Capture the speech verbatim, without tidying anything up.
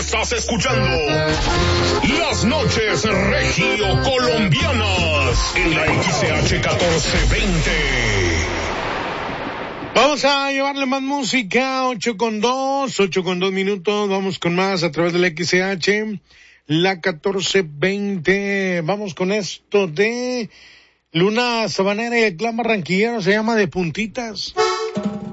Estás escuchando Las Noches Regio Colombianas en la X C H catorce veinte. Vamos a llevarle más música, ocho con dos, ocho con dos minutos, vamos con más a través de la X C H, la catorce veinte. Vamos con esto de Luna Sabanera y el clan barranquillero, se llama De Puntitas.